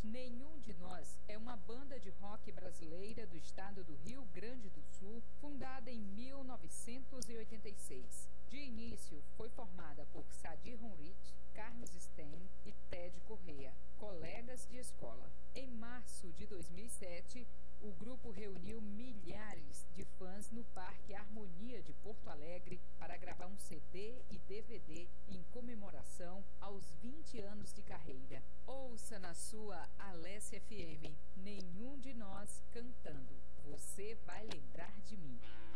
Nenhum de Nós é uma banda de rock brasileira do estado do Rio Grande do Sul, fundada em 1986. De início, foi formada por Sadi Honrich, Carlos Stein e Ted Correia, colegas de escola. Em março de 2007, o grupo reuniu milhares de fãs no Parque Harmonia de Porto Alegre para gravar um CD e DVD em comemoração aos 20 anos de carreira. Ouça na sua Alessia FM, Nenhum de Nós cantando. Você vai lembrar de mim.